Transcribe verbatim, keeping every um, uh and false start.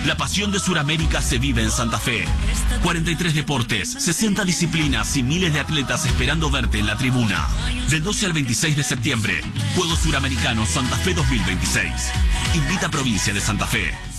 La pasión de Suramérica se vive en Santa Fe. cuarenta y tres deportes, sesenta disciplinas y miles de atletas esperando verte en la tribuna. Del doce al veintiséis de septiembre, Juegos Suramericanos Santa Fe dos mil veintiséis. Invita a Provincia de Santa Fe.